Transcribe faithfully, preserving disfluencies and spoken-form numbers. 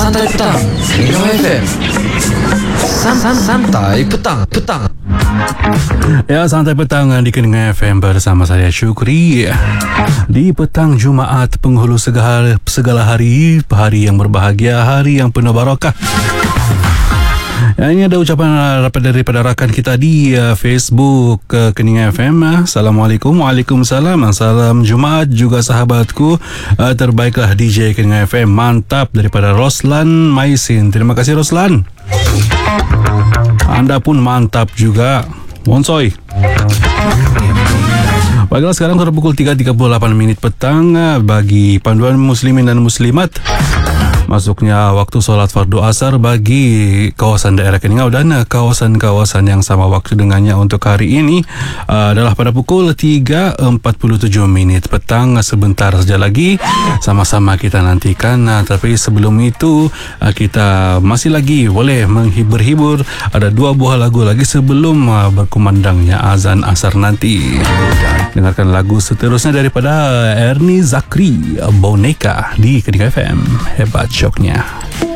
Santai Petang Keningau F M. San, san, santai petang, petang. Ya, santai petang di Keningau F M bersama saya Syukri. Di petang Jumaat penghulu segala, segala hari, hari yang berbahagia, hari yang penuh barakah. Ya, ini ada ucapan daripada rakan kita di uh, Facebook uh, Keningau F M. Assalamualaikum. Waalaikumsalam. Salam Jumaat juga sahabatku. Uh, terbaiklah D J Keningau F M. Mantap, daripada Roslan Maisin. Terima kasih Roslan. Anda pun mantap juga. Monsoy. Baiklah, sekarang sudah pukul tiga tiga puluh lapan minit petang. Bagi panduan muslimin dan muslimat, masuknya waktu solat fardu asar bagi kawasan daerah Keningau dan kawasan-kawasan yang sama waktu dengannya untuk hari ini uh, adalah pada pukul tiga empat puluh tujuh minit petang. Sebentar saja lagi sama-sama kita nantikan, uh, tapi sebelum itu uh, kita masih lagi boleh menghibur-hibur. Ada dua buah lagu lagi sebelum uh, berkumandangnya azan asar nanti. Dengarkan lagu seterusnya daripada Ernie Zakri, Boneka di Keningau F M. Hebat syoknya.